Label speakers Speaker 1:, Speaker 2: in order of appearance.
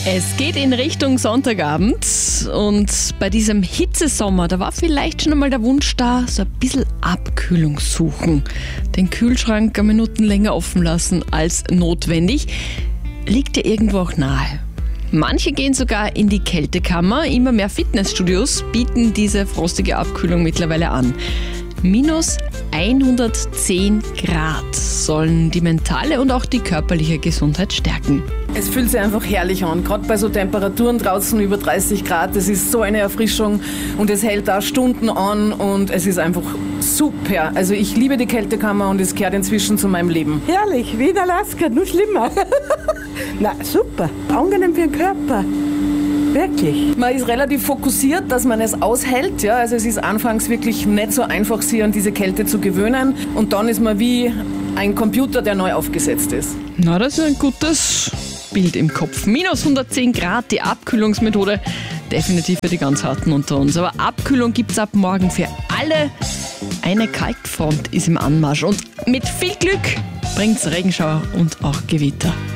Speaker 1: Es geht in Richtung Sonntagabend und bei diesem Hitzesommer, da war vielleicht schon einmal der Wunsch da, so ein bisschen Abkühlung suchen. Den Kühlschrank ein Minuten länger offen lassen als notwendig. Liegt ja irgendwo auch nahe. Manche gehen sogar in die Kältekammer. Immer mehr Fitnessstudios bieten diese frostige Abkühlung mittlerweile an. Minus 110 Grad sollen die mentale und auch die körperliche Gesundheit stärken.
Speaker 2: Es fühlt sich einfach herrlich an, gerade bei so Temperaturen draußen über 30 Grad. Das ist so eine Erfrischung und es hält da Stunden an und es ist einfach super. Also ich liebe die Kältekammer und es gehört inzwischen zu meinem Leben.
Speaker 3: Herrlich, wie in Alaska, nur schlimmer. Na super, angenehm für den Körper. Wirklich.
Speaker 2: Man ist relativ fokussiert, dass man es aushält. Ja? Also es ist anfangs wirklich nicht so einfach, sich an diese Kälte zu gewöhnen. Und dann ist man wie ein Computer, der neu aufgesetzt ist.
Speaker 1: Na, das ist ein gutes Bild im Kopf. Minus 110 Grad, die Abkühlungsmethode. Definitiv für die ganz Harten unter uns. Aber Abkühlung gibt's ab morgen für alle. Eine Kaltfront ist im Anmarsch. Und mit viel Glück bringt's Regenschauer und auch Gewitter.